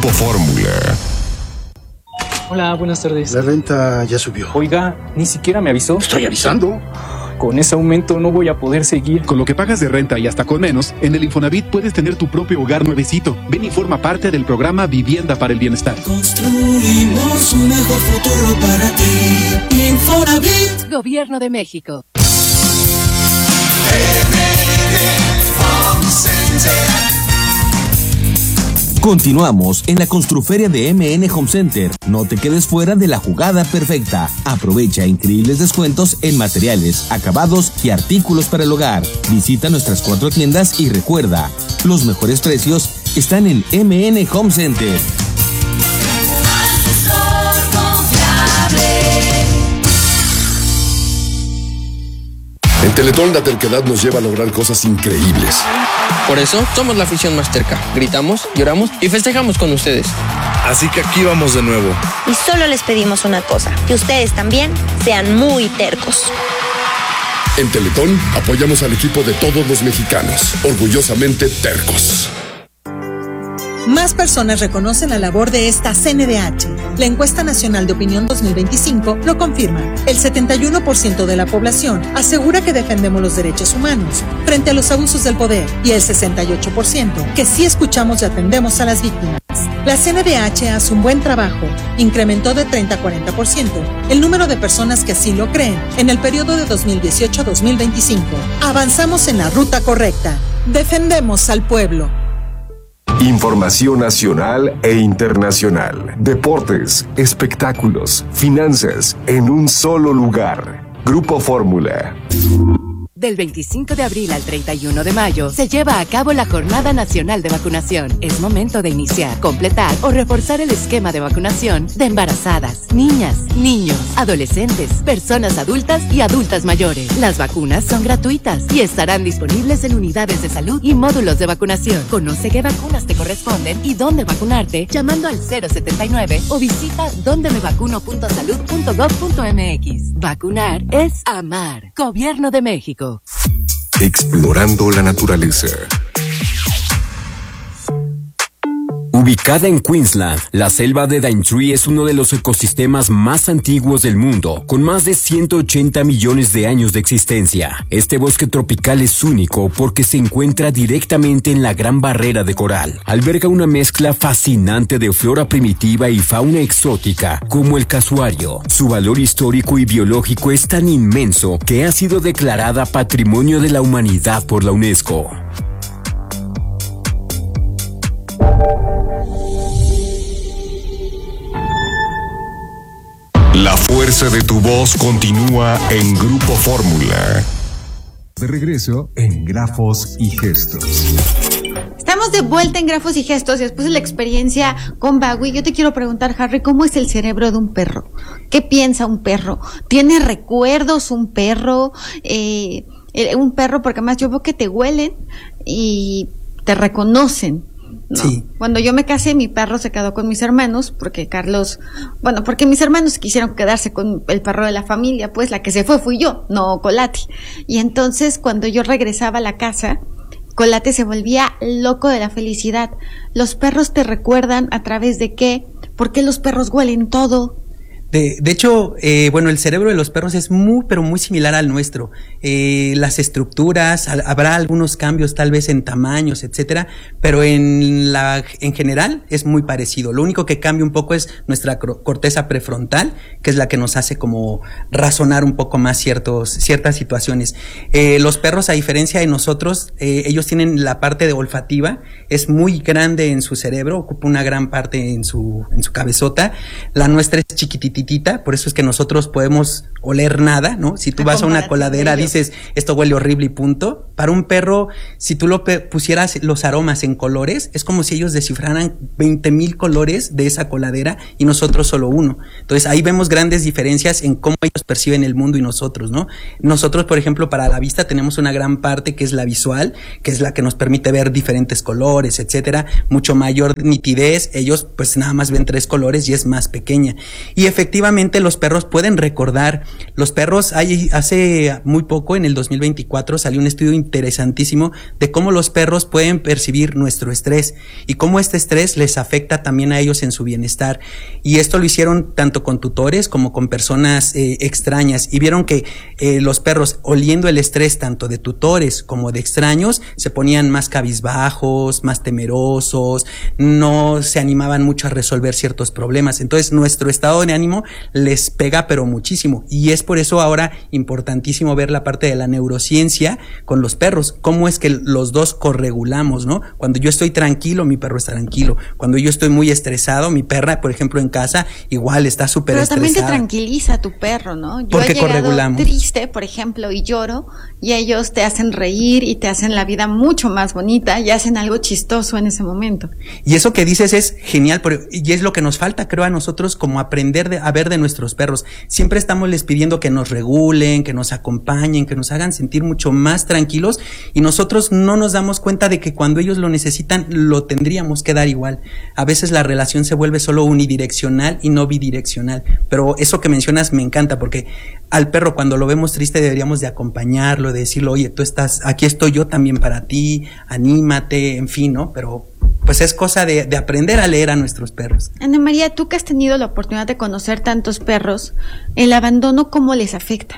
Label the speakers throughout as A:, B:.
A: Grupo Fórmula.
B: Hola, buenas tardes.
C: La renta ya subió.
B: Oiga, ni siquiera me avisó.
C: Estoy avisando.
B: Con ese aumento no voy a poder seguir.
D: Con lo que pagas de renta y hasta con menos, en el Infonavit puedes tener tu propio hogar nuevecito. Ven y forma parte del programa Vivienda para el Bienestar.
E: Construimos un mejor futuro para ti. Infonavit.
F: Gobierno de México.
G: Continuamos en la Construferia de MN Home Center. No te quedes fuera de la jugada perfecta. Aprovecha increíbles descuentos en materiales, acabados y artículos para el hogar. Visita nuestras 4 tiendas y recuerda, los mejores precios están en MN Home Center.
A: En Teletón la terquedad nos lleva a lograr cosas increíbles.
H: Por eso somos la afición más terca. Gritamos, lloramos y festejamos con ustedes.
I: Así que aquí vamos de nuevo.
J: Y solo les pedimos una cosa, que ustedes también sean muy tercos.
A: En Teletón apoyamos al equipo de todos los mexicanos, orgullosamente tercos.
K: Más personas reconocen la labor de esta CNDH. La encuesta nacional de opinión 2025 lo confirma. El 71% de la población asegura que defendemos los derechos humanos frente a los abusos del poder y el 68% que sí escuchamos y atendemos a las víctimas. La CNDH hace un buen trabajo. Incrementó de 30 a 40% el número de personas que así lo creen en el periodo de 2018 a 2025. Avanzamos en la ruta correcta. Defendemos al pueblo.
L: Información nacional e internacional, deportes, espectáculos, finanzas, en un solo lugar. Grupo Fórmula.
F: Del 25 de abril al 31 de mayo se lleva a cabo la Jornada Nacional de Vacunación. Es momento de iniciar, completar o reforzar el esquema de vacunación de embarazadas, niñas, niños, adolescentes, personas adultas y adultas mayores. Las vacunas son gratuitas y estarán disponibles en unidades de salud y módulos de vacunación. Conoce qué vacunas te corresponden y dónde vacunarte llamando al 079 o visita dondemevacuno.salud.gov.mx. Vacunar es amar. Gobierno de México.
L: Explorando la naturaleza.
M: Ubicada en Queensland, la selva de Daintree es uno de los ecosistemas más antiguos del mundo, con más de 180 millones de años de existencia. Este bosque tropical es único porque se encuentra directamente en la Gran Barrera de Coral. Alberga una mezcla fascinante de flora primitiva y fauna exótica, como el casuario. Su valor histórico y biológico es tan inmenso que ha sido declarada Patrimonio de la Humanidad por la UNESCO.
A: La fuerza de tu voz continúa en Grupo Fórmula.
N: De regreso en Grafos y Gestos.
O: Estamos de vuelta en Grafos y Gestos y después de la experiencia con Bagui, yo te quiero preguntar, Harry, ¿cómo es el cerebro de un perro? ¿Qué piensa un perro? ¿Tiene recuerdos un perro? Un perro, porque además yo veo que te huelen y te reconocen. No. Sí. Cuando yo me casé, mi perro se quedó con mis hermanos, porque porque mis hermanos quisieron quedarse con el perro de la familia, pues la que se fui yo, no Colati. Y entonces cuando yo regresaba a la casa, Colate se volvía loco de la felicidad. Los perros te recuerdan a través de qué, ¿por qué los perros huelen todo?
P: De hecho, el cerebro de los perros es muy, pero muy similar al nuestro. Las estructuras, habrá algunos cambios tal vez en tamaños, etcétera, pero en general es muy parecido. Lo único que cambia un poco es nuestra corteza prefrontal, que es la que nos hace como razonar un poco más ciertas situaciones. Los perros, a diferencia de nosotros, ellos tienen la parte de olfativa, es muy grande en su cerebro, ocupa una gran parte en su cabezota. La nuestra es chiquititita, por eso es que nosotros podemos oler nada, ¿no? Si tú vas a una coladera, dices, esto huele horrible y punto. Para un perro, si tú lo pusieras los aromas en colores, es como si ellos descifraran 20,000 colores de esa coladera y nosotros solo uno. Entonces ahí vemos grandes diferencias en cómo ellos perciben el mundo y nosotros, ¿no? Nosotros, por ejemplo, para la vista tenemos una gran parte que es la visual, que es la que nos permite ver diferentes colores, etcétera, mucho mayor nitidez. Ellos pues nada más ven 3 colores y es más pequeña. Y efectivamente efectivamente los perros pueden recordar. Los perros, hace muy poco, en el 2024, salió un estudio interesantísimo de cómo los perros pueden percibir nuestro estrés y cómo este estrés les afecta también a ellos en su bienestar. Y esto lo hicieron tanto con tutores como con personas extrañas, y vieron que los perros, oliendo el estrés tanto de tutores como de extraños, se ponían más cabizbajos, más temerosos, no se animaban mucho a resolver ciertos problemas. Entonces nuestro estado de ánimo les pega pero muchísimo, y es por eso ahora importantísimo ver la parte de la neurociencia con los perros, cómo es que los dos corregulamos, ¿no? Cuando yo estoy tranquilo, mi perro está tranquilo. Cuando yo estoy muy estresado, mi perra, por ejemplo, en casa, igual está súper estresada.
O: Pero también te tranquiliza tu perro, ¿no? Yo
P: porque
O: he llegado
P: corregulamos.
O: Triste, por ejemplo, y lloro, y ellos te hacen reír y te hacen la vida mucho más bonita y hacen algo chistoso en ese momento.
P: Y eso que dices es genial, y es lo que nos falta, creo, a nosotros, como aprender a ver de nuestros perros. Siempre estamos les pidiendo que nos regulen, que nos acompañen, que nos hagan sentir mucho más tranquilos, y nosotros no nos damos cuenta de que cuando ellos lo necesitan, lo tendríamos que dar igual. A veces la relación se vuelve solo unidireccional y no bidireccional, pero eso que mencionas me encanta, porque al perro, cuando lo vemos triste, deberíamos de acompañarlo, de decirle, oye, tú estás, aquí estoy yo también para ti, anímate, en fin, ¿no? Pero pues es cosa de aprender a leer a nuestros perros.
O: Ana María, tú que has tenido la oportunidad de conocer tantos perros, ¿el abandono cómo les afecta?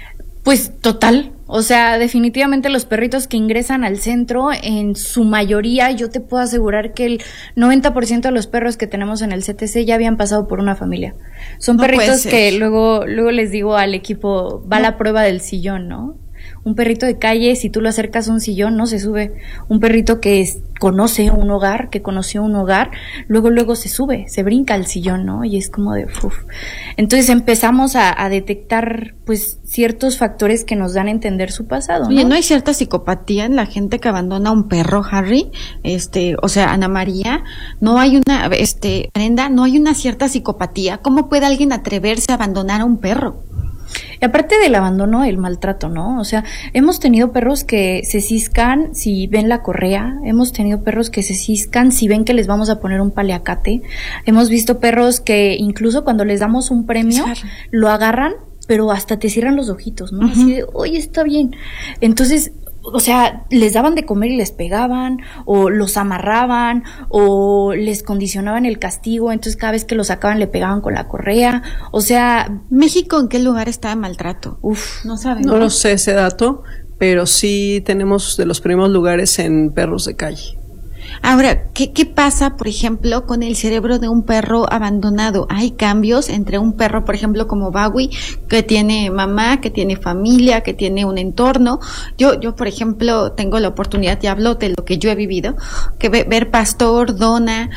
Q: Pues total, o sea, definitivamente los perritos que ingresan al centro, en su mayoría, yo te puedo asegurar que el 90% de los perros que tenemos en el CTC ya habían pasado por una familia. Son perritos que luego les digo al equipo, va la prueba del sillón, ¿no? Un perrito de calle, si tú lo acercas a un sillón, no se sube. Un perrito que conoce un hogar, que conoció un hogar, luego se sube, se brinca al sillón, ¿no? Y es como de uf. Entonces empezamos a detectar, pues, ciertos factores que nos dan a entender su pasado, ¿no?
O: Oye, ¿no hay cierta psicopatía en la gente que abandona a un perro, Harry? O sea, Ana María, no hay una, Brenda, no hay una cierta psicopatía. ¿Cómo puede alguien atreverse a abandonar a un perro?
Q: Y aparte del abandono, el maltrato, ¿no? O sea, hemos tenido perros que se ciscan si ven la correa, hemos tenido perros que se ciscan si ven que les vamos a poner un paliacate, hemos visto perros que incluso cuando les damos un premio, lo agarran, pero hasta te cierran los ojitos, ¿no? Así de, oye, está bien. Entonces, o sea, les daban de comer y les pegaban, o los amarraban, o les condicionaban el castigo, entonces cada vez que lo sacaban le pegaban con la correa. O sea,
O: ¿México en qué lugar está de maltrato? No saben.
R: No lo sé ese dato, pero sí tenemos de los primeros lugares en perros de calle.
O: Ahora, ¿qué pasa, por ejemplo, con el cerebro de un perro abandonado? ¿Hay cambios entre un perro, por ejemplo, como Bagui, que tiene mamá, que tiene familia, que tiene un entorno? Yo, por ejemplo, tengo la oportunidad, y hablo de lo que yo he vivido, que ver Pastor, Donna,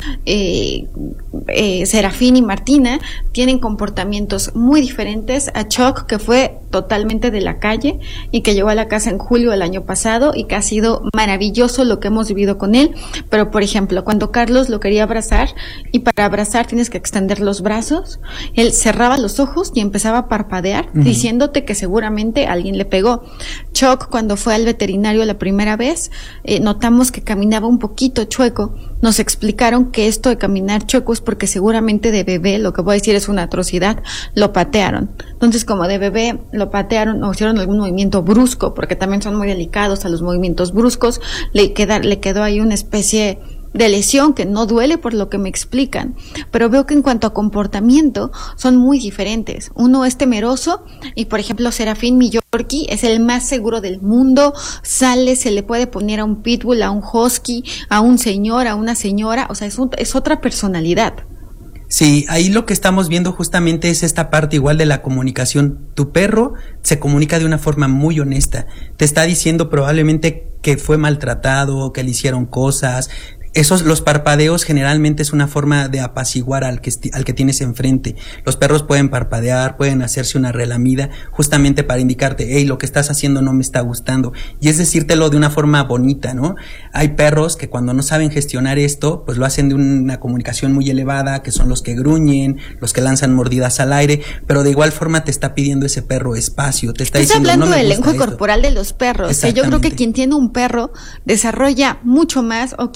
O: Serafín y Martina tienen comportamientos muy diferentes a Choc, que fue totalmente de la calle y que llegó a la casa en julio del año pasado y que ha sido maravilloso lo que hemos vivido con él. Pero, por ejemplo, cuando Carlos lo quería abrazar, y para abrazar tienes que extender los brazos, él cerraba los ojos y empezaba a parpadear, diciéndote que seguramente alguien le pegó. Choc, cuando fue al veterinario la primera vez, notamos que caminaba un poquito chueco. Nos explicaron que esto de caminar chueco es porque seguramente de bebé, lo que voy a decir es una atrocidad, lo patearon. Entonces, como de bebé lo patearon o hicieron algún movimiento brusco, porque también son muy delicados a los movimientos bruscos, le quedó ahí una especie de lesión que no duele, por lo que me explican, pero veo que en cuanto a comportamiento son muy diferentes. Uno es temeroso y, por ejemplo, Serafín, mi Yorkie, es el más seguro del mundo, sale, se le puede poner a un pitbull, a un husky, a un señor, a una señora, o sea, es otra personalidad.
P: Sí, ahí lo que estamos viendo justamente es esta parte igual de la comunicación. Tu perro se comunica de una forma muy honesta, te está diciendo probablemente que fue maltratado, que le hicieron cosas. Los parpadeos generalmente es una forma de apaciguar al que tienes enfrente. Los perros pueden parpadear, pueden hacerse una relamida, justamente para indicarte, hey, lo que estás haciendo no me está gustando. Y es decírtelo de una forma bonita, ¿no? Hay perros que cuando no saben gestionar esto, pues lo hacen de una comunicación muy elevada, que son los que gruñen, los que lanzan mordidas al aire, pero de igual forma te está pidiendo ese perro espacio, te está diciendo,
O: hablando
P: no me
O: del
P: gusta
O: lenguaje corporal de los perros, que yo creo que quien tiene un perro desarrolla mucho más, o quien como Ana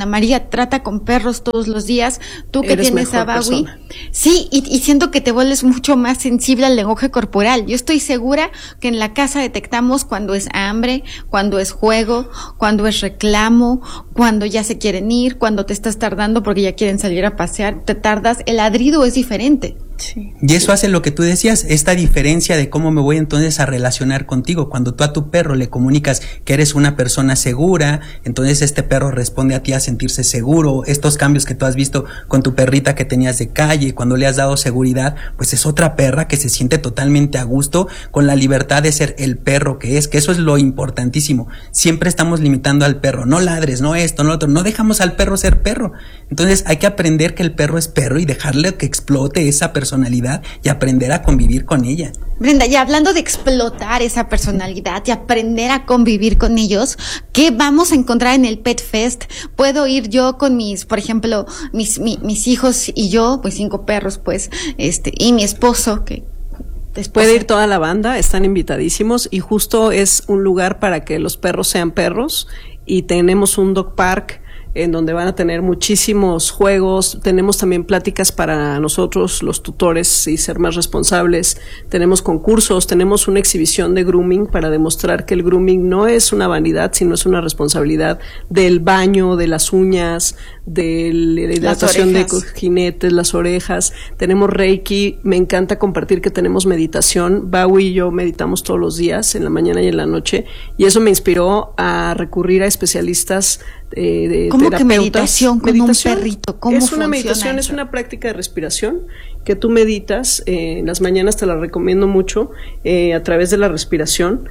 O: Ana María trata con perros todos los días, tú que
R: Eres
O: tienes a
R: mejor
O: Bawi.
R: persona.
O: Sí, y siento que te vuelves mucho más sensible al lenguaje corporal. Yo estoy segura que en la casa detectamos cuando es hambre, cuando es juego, cuando es reclamo, cuando ya se quieren ir, cuando te estás tardando porque ya quieren salir a pasear, te tardas, el ladrido es diferente.
Q: Sí.
P: Y eso hace lo que tú decías, esta diferencia de cómo me voy entonces a relacionar contigo. Cuando tú a tu perro le comunicas que eres una persona segura, entonces este perro responde a ti a sentirse seguro. Estos cambios que tú has visto con tu perrita que tenías de calle, cuando le has dado seguridad, pues es otra perra que se siente totalmente a gusto con la libertad de ser el perro que es, que eso es lo importantísimo. Siempre estamos limitando al perro, no ladres, no esto, no lo otro, no dejamos al perro ser perro. Entonces hay que aprender que el perro es perro y dejarle que explote esa personalidad y aprender a convivir con ella.
O: Brenda, ya hablando de explotar esa personalidad y aprender a convivir con ellos, ¿qué vamos a encontrar en el Pet Fest? Puedo ir yo con por ejemplo, mis hijos y yo, pues 5 perros, pues, y mi esposo, que
R: puede ir toda la banda, están invitadísimos, y justo es un lugar para que los perros sean perros, y tenemos un dog park en donde van a tener muchísimos juegos. Tenemos también pláticas para nosotros, los tutores, y ser más responsables. Tenemos concursos, tenemos una exhibición de grooming para demostrar que el grooming no es una vanidad, sino es una responsabilidad del baño, de las uñas, de la hidratación de jinetes, las orejas. Tenemos Reiki. Me encanta compartir que tenemos meditación. Bawi y yo meditamos todos los días, en la mañana y en la noche, y eso me inspiró a recurrir a especialistas
O: ¿Cómo que meditación con un perrito? ¿Cómo
R: es una meditación,
O: eso?
R: Es una práctica de respiración que tú meditas en las mañanas, te la recomiendo mucho, a través de la respiración,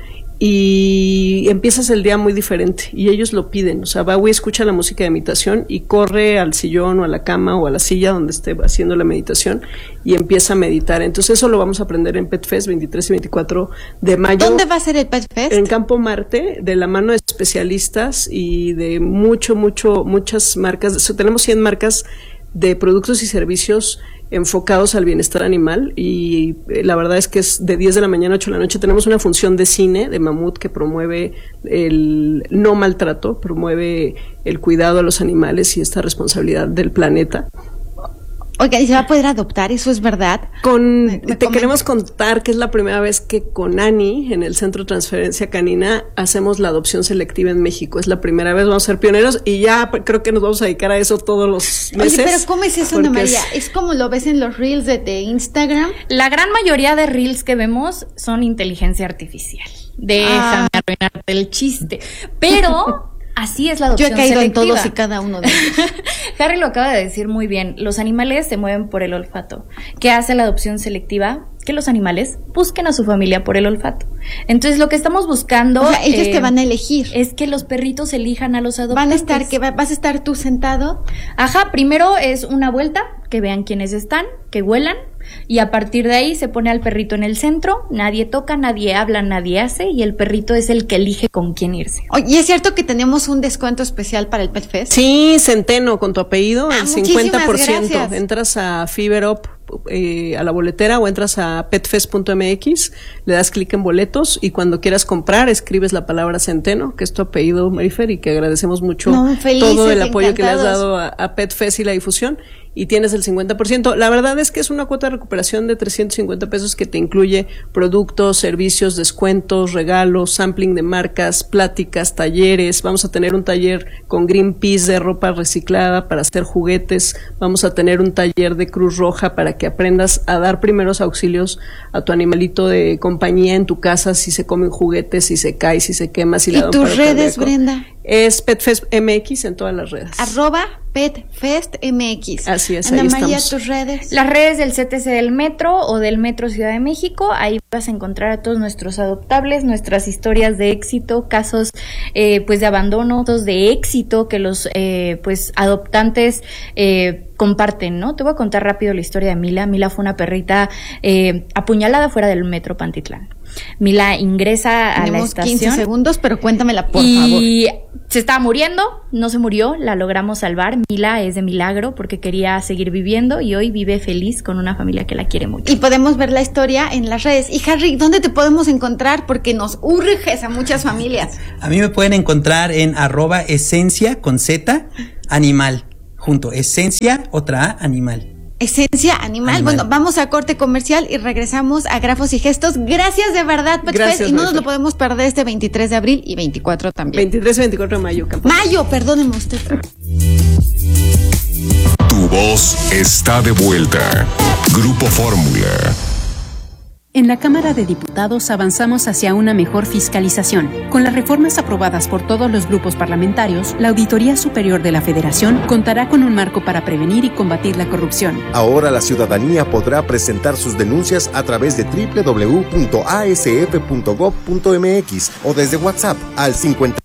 R: y empiezas el día muy diferente, y ellos lo piden. O sea, Bawi escucha la música de meditación y corre al sillón o a la cama o a la silla donde esté haciendo la meditación y empieza a meditar. Entonces eso lo vamos a aprender en Pet Fest 23 y 24 de mayo.
O: ¿Dónde va a ser el Pet Fest?
R: En Campo Marte, de la mano de especialistas y de muchas marcas. Tenemos 100 marcas de productos y servicios enfocados al bienestar animal, y la verdad es que es de 10 de la mañana a 8 de la noche. Tenemos una función de cine de Mamut que promueve el no maltrato, promueve el cuidado a los animales y esta responsabilidad del planeta.
O: Oiga, ¿y se va a poder adoptar? ¿Eso es verdad?
R: Te queremos contar que es la primera vez que con Ani, en el Centro de Transferencia Canina, hacemos la adopción selectiva en México. Es la primera vez, vamos a ser pioneros, y ya creo que nos vamos a dedicar a eso todos los meses.
O: Oye, pero ¿cómo es eso, Ana María? ¿Es como lo ves en los reels de Instagram?
Q: La gran mayoría de reels que vemos son inteligencia artificial. Déjame arruinarte el chiste. Pero así es la adopción
O: selectiva. Yo he caído
Q: selectiva.
O: en todos y cada uno de ellos.
Q: Harry lo acaba de decir muy bien. Los animales se mueven por el olfato. ¿Qué hace la adopción selectiva? Que los animales busquen a su familia por el olfato. Entonces lo que estamos buscando,
O: o sea, ellos te van a elegir,
Q: es que los perritos elijan a los adoptantes.
O: ¿Vas a estar tú sentado?
Q: Ajá, primero es una vuelta, que vean quiénes están, que huelan, y a partir de ahí se pone al perrito en el centro. Nadie toca, nadie habla, nadie hace, y el perrito es el que elige con quién irse.
O: Oye, ¿es cierto que tenemos un descuento especial para el Pet Fest?
R: Sí, Centeno, con tu apellido, el 50%.
O: Gracias.
R: Entras a FiberUp, a la boletera, o entras a petfest.mx, le das clic en boletos, y cuando quieras comprar escribes la palabra Centeno, que es tu apellido, Marifer, y que agradecemos mucho todo el apoyo que le has dado a Petfest y la difusión, y tienes el 50%. La verdad es que es una cuota de recuperación de 350 pesos que te incluye productos, servicios, descuentos, regalos, sampling de marcas, pláticas, talleres. Vamos a tener un taller con Greenpeace de ropa reciclada para hacer juguetes. Vamos a tener un taller de Cruz Roja para que aprendas a dar primeros auxilios a tu animalito de compañía en tu casa si se comen juguetes, si se cae, si se quema, si le da un paro cardíaco.
O: ¿Y tus redes, Brenda?
R: Es Petfest MX en todas las redes.
O: @PetFestMX.
R: Así es,
O: Ana
R: ahí
O: María,
R: estamos.
O: tus redes.
Q: Las redes del CTC del Metro o del Metro Ciudad de México. Ahí vas a encontrar a todos nuestros adoptables, nuestras historias de éxito, casos pues de abandono, de éxito que los pues adoptantes comparten, ¿no? Te voy a contar rápido la historia de Mila. Mila fue una perrita apuñalada fuera del Metro Pantitlán. Mila ingresa a la
O: Tenemos
Q: estación.
O: 15 segundos, pero cuéntamela, por favor.
Q: Y se estaba muriendo, no se murió, la logramos salvar. Mila es de milagro porque quería seguir viviendo y hoy vive feliz con una familia que la quiere mucho.
O: Y podemos ver la historia en las redes. Y Harry, ¿dónde te podemos encontrar? Porque nos urges a muchas familias.
P: A mí me pueden encontrar en @esencia con Z animal, junto esencia otra A animal.
O: Esencia animal. Bueno, vamos a corte comercial y regresamos a Grafos y Gestos. Gracias de verdad, PetFest. Y no nos lo podemos perder este 23 de abril y 24 también.
R: 23 y 24 de mayo.
O: Mayo, perdóneme usted.
L: Tu voz está de vuelta. Grupo Fórmula.
S: En la Cámara de Diputados avanzamos hacia una mejor fiscalización. Con las reformas aprobadas por todos los grupos parlamentarios, la Auditoría Superior de la Federación contará con un marco para prevenir y combatir la corrupción.
T: Ahora la ciudadanía podrá presentar sus denuncias a través de www.asf.gov.mx o desde WhatsApp al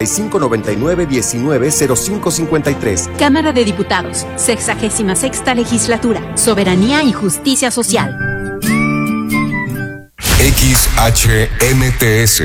T: 5599-190553.
S: Cámara de Diputados, 66ª Legislatura, Soberanía y Justicia Social.
L: XHNTS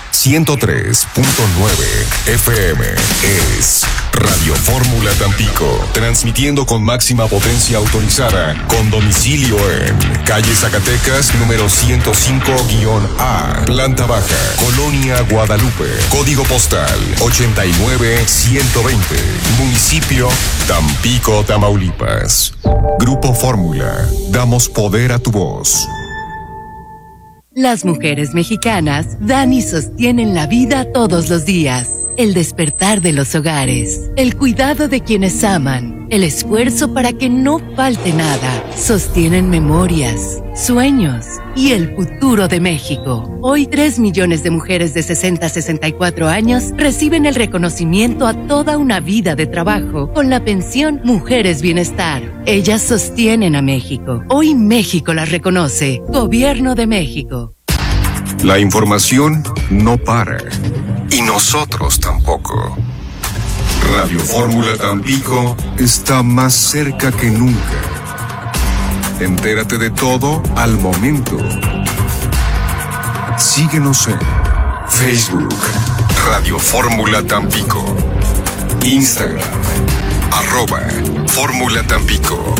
L: 103.9 FM es Radio Fórmula Tampico, transmitiendo con máxima potencia autorizada, con domicilio en calle Zacatecas, número 105-A, planta baja, Colonia Guadalupe, código postal 89120, municipio Tampico, Tamaulipas. Grupo Fórmula, damos poder a tu voz.
F: Las mujeres mexicanas dan y sostienen la vida todos los días. El despertar de los hogares, el cuidado de quienes aman, el esfuerzo para que no falte nada. Sostienen memorias, sueños y el futuro de México. Hoy 3 millones de mujeres de 60 a 64 años reciben el reconocimiento a toda una vida de trabajo con la pensión Mujeres Bienestar. Ellas sostienen a México. Hoy México las reconoce. Gobierno de México.
L: La información no para. Y nosotros tampoco. Radio Fórmula Tampico está más cerca que nunca. Entérate de todo al momento. Síguenos en Facebook, Radio Fórmula Tampico, Instagram, @Fórmula Tampico,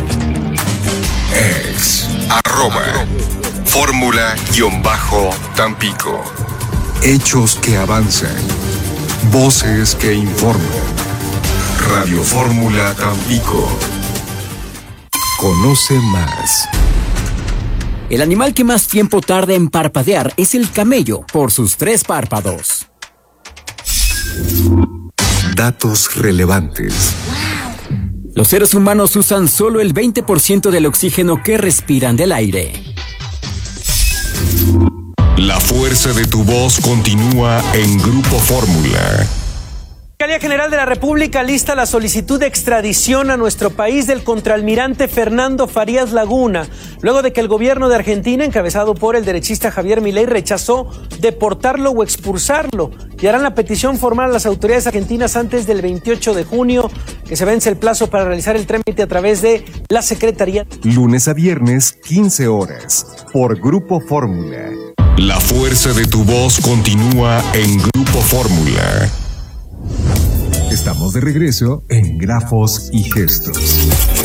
L: X, @Fórmula-Tampico. Hechos que avanzan, voces que informan. Radio Fórmula Tampico. Conoce más.
M: El animal que más tiempo tarda en parpadear es el camello, por sus 3 párpados.
L: Datos relevantes.
M: Los seres humanos usan solo el 20% del oxígeno que respiran del aire.
L: La fuerza de tu voz continúa en Grupo Fórmula.
U: La Fiscalía General de la República lista la solicitud de extradición a nuestro país del contraalmirante Fernando Farías Laguna, luego de que el gobierno de Argentina, encabezado por el derechista Javier Milei, rechazó deportarlo o expulsarlo, y harán la petición formal a las autoridades argentinas antes del 28 de junio, que se vence el plazo para realizar el trámite a través de la Secretaría.
N: Lunes a viernes, 15 horas, por Grupo Fórmula.
L: La fuerza de tu voz continúa en Grupo Fórmula.
N: Estamos de regreso en Grafos y Gestos.